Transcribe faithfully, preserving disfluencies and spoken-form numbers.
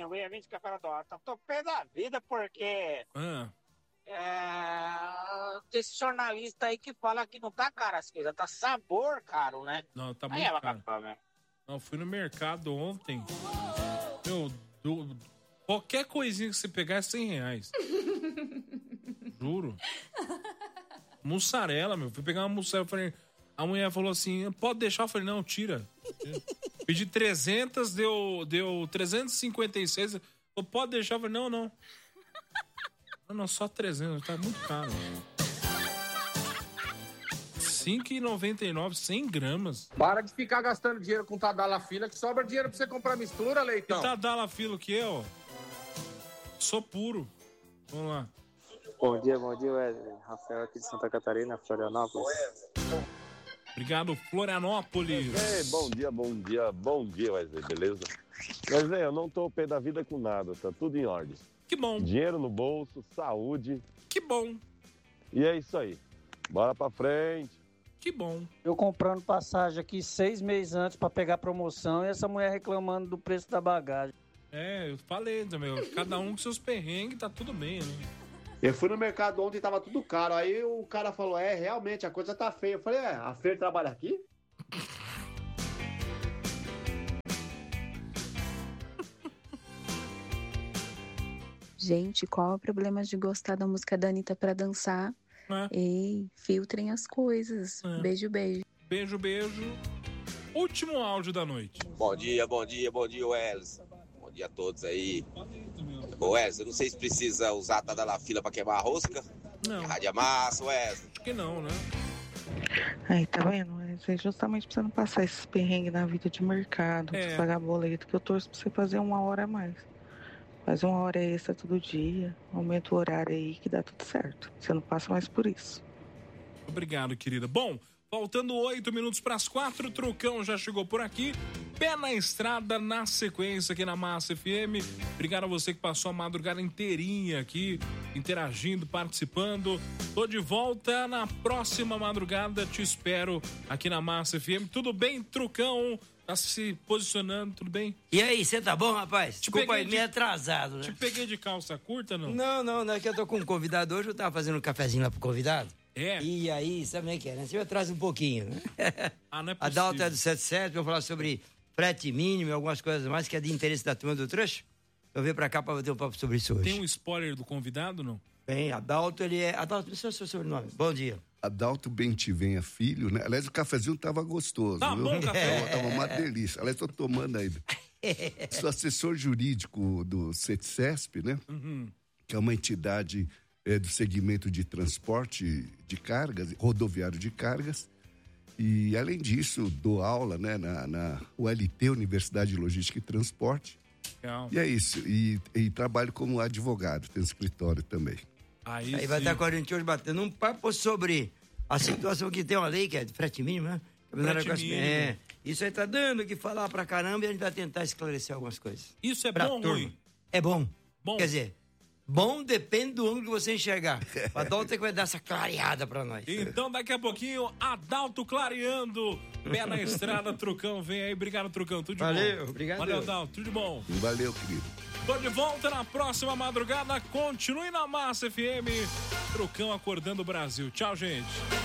eu ganhei vinte café na torta. Tô pé da vida porque... Ah. É... Esse jornalista aí que fala que não tá caro as coisas, tá sabor caro, né? Não, tá aí muito é caro. caro. Né? Não, fui no mercado ontem. Meu, do, qualquer coisinha que você pegar é cem reais. Juro. Mussarela, meu. Fui pegar uma mussarela, falei... A mulher falou assim, pode deixar? Eu falei, não, tira. Pedi trezentos, deu, deu trezentos e cinquenta e seis. Eu, pode deixar? Eu falei, não, não. Não, não, só trezentos, tá muito caro. cinco reais e noventa e nove, cem gramas. Para de ficar gastando dinheiro com Tadalafila, que sobra dinheiro pra você comprar mistura, Leitão. E Tadalafila o que, ó? Sou puro. Vamos lá. Bom dia, bom dia, Wesley. Rafael aqui de Santa Catarina, Florianópolis. Obrigado, Florianópolis. Ei, bom dia, bom dia, bom dia, Wesley, beleza? Wesley, eu não tô pé da vida com nada, tá tudo em ordem. Que bom. Dinheiro no bolso, saúde. Que bom. E é isso aí. Bora pra frente. Que bom. Eu comprando passagem aqui seis meses antes pra pegar promoção e essa mulher reclamando do preço da bagagem. É, eu falei também, cada um com seus perrengues, tá tudo bem, né? Eu fui no mercado ontem e tava tudo caro. Aí o cara falou, é, realmente, a coisa tá feia. Eu falei, é, a Fer trabalha aqui? Gente, qual é o problema de gostar da música da Anitta pra dançar? É. Ei, filtrem as coisas. É. Beijo, beijo. Beijo, beijo. Último áudio da noite. Bom dia, bom dia, bom dia, Wesley. Bom dia a todos aí. Ô, Wesley, eu não sei se precisa usar a Tadalafila pra queimar a rosca. Não. Rádio massa, Wesley. Acho que não, né? Aí, tá vendo? É justamente pra você não passar esses perrengues na vida de mercado, É. de pagar boleto, que eu torço pra você fazer uma hora a mais. Faz uma hora extra todo dia, aumenta o horário aí que dá tudo certo. Você não passa mais por isso. Obrigado, querida. Bom, faltando oito minutos para as quatro, Trucão já chegou por aqui. Pé na estrada, na sequência aqui na Massa F M. Obrigado a você que passou a madrugada inteirinha aqui, interagindo, participando. Tô de volta na próxima madrugada, te espero aqui na Massa F M. Tudo bem, Trucão? Tá se posicionando, tudo bem? E aí, você tá bom, rapaz? Desculpa aí, de... meio atrasado, né? Te peguei de calça curta, não? Não, não, não é que eu tô com um convidado hoje, eu tava fazendo um cafezinho lá pro convidado. É? E aí, sabe como é que é, né? Você atrasa um pouquinho, né? Ah, não é possível. A Dalta é do setenta e sete, vou falar sobre frete mínimo e algumas coisas mais que é de interesse da turma do Truxa. Eu venho pra cá pra bater um papo sobre isso hoje. Tem um spoiler do convidado, não? Bem, Adalto, ele é... Adalto, esse é o seu sobrenome. Bom dia. Adalto Bentivenha Filho, né? Aliás, o cafezinho tava gostoso. Tá viu? bom, café. Tava, tava uma delícia. Aliás, tô tomando ainda. Sou assessor jurídico do CETSESP, né? Uhum. Que é uma entidade é, do segmento de transporte de cargas, rodoviário de cargas. E, além disso, dou aula, né, na, na U L T, Universidade de Logística e Transporte. Legal. E é isso. E, e trabalho como advogado, tenho escritório também. Aí, Aí vai estar com a gente hoje batendo um papo sobre a situação que tem uma lei que é de frete mínimo, né? Frete mínimo. É, isso aí tá dando o que falar pra caramba e a gente vai tentar esclarecer algumas coisas. Isso é Pra bom ou turma. ruim? É bom. Bom. Quer dizer, bom depende do ângulo que você enxergar. O Adalto é que vai dar essa clareada pra nós. Então, daqui a pouquinho, Adalto clareando. Pé na estrada, Trucão, vem aí. Obrigado, Trucão. Tudo de Valeu, bom. obrigado. Valeu, Adalto. Tudo de bom. Valeu, querido. Tô de volta na próxima madrugada. Continue na Massa F M. Trucão acordando o Brasil. Tchau, gente.